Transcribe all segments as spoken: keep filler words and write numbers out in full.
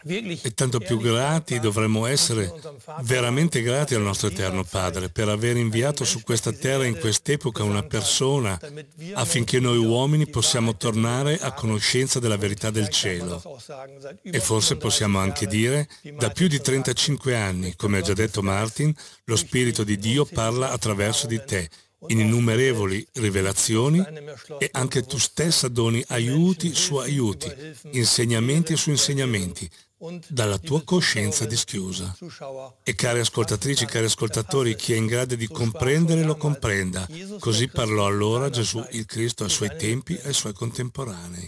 E tanto più grati dovremmo essere, veramente grati al nostro Eterno Padre per aver inviato su questa terra in quest'epoca una persona affinché noi uomini possiamo tornare a conoscenza della verità del cielo. E forse possiamo anche dire, da più di trentacinque anni, come ha già detto Martin, lo Spirito di Dio parla attraverso di te, in innumerevoli rivelazioni, e anche tu stessa doni aiuti su aiuti, insegnamenti su insegnamenti, dalla tua coscienza dischiusa. E cari ascoltatrici, cari ascoltatori, chi è in grado di comprendere lo comprenda. Così parlò allora Gesù il Cristo ai suoi tempi e ai suoi contemporanei.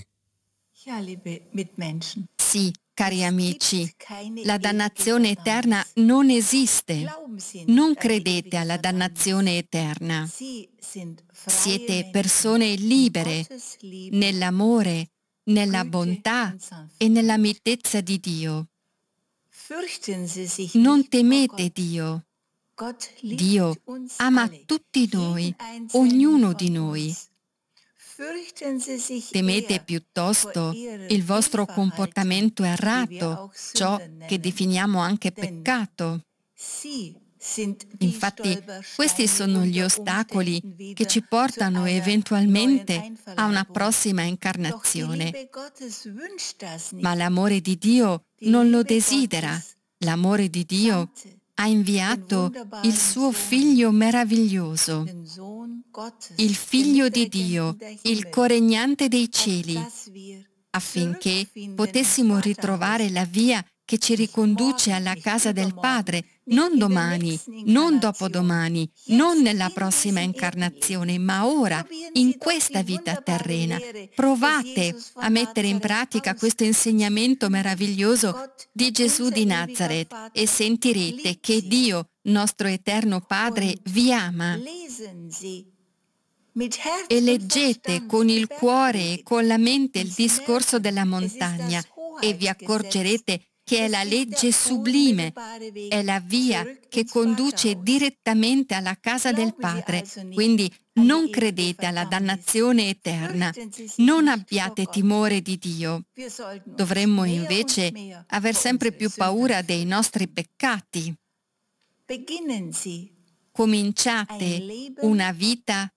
Sì, cari amici, la dannazione eterna non esiste. Non credete alla dannazione eterna. Siete persone libere nell'amore, nella bontà e nella mitezza di Dio. Non temete Dio. Dio ama tutti noi, ognuno di noi. Temete piuttosto il vostro comportamento errato, ciò che definiamo anche peccato. Infatti, questi sono gli ostacoli che ci portano eventualmente a una prossima incarnazione. Ma l'amore di Dio non lo desidera. L'amore di Dio ha inviato il suo Figlio meraviglioso, il Figlio di Dio, il coregnante dei cieli, affinché potessimo ritrovare la via che ci riconduce alla casa del Padre, non domani, non dopodomani, non nella prossima incarnazione, ma ora, in questa vita terrena. Provate a mettere in pratica questo insegnamento meraviglioso di Gesù di Nazaret e sentirete che Dio, nostro eterno Padre, vi ama. E leggete con il cuore e con la mente il discorso della montagna e vi accorgerete che è la legge sublime, è la via che conduce direttamente alla casa del Padre. Quindi non credete alla dannazione eterna, non abbiate timore di Dio. Dovremmo invece aver sempre più paura dei nostri peccati. Cominciate una vita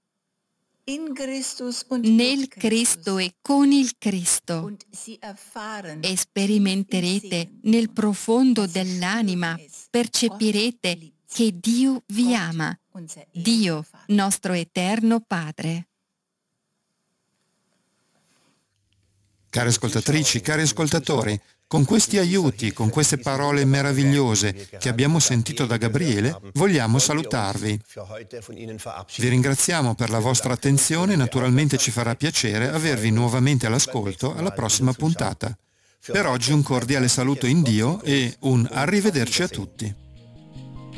nel Cristo e con il Cristo e sperimenterete nel profondo dell'anima, percepirete che Dio vi ama, Dio nostro eterno Padre. Care ascoltatrici, cari ascoltatori, con questi aiuti, con queste parole meravigliose che abbiamo sentito da Gabriele, vogliamo salutarvi. Vi ringraziamo per la vostra attenzione e naturalmente ci farà piacere avervi nuovamente all'ascolto alla prossima puntata. Per oggi un cordiale saluto in Dio e un arrivederci a tutti.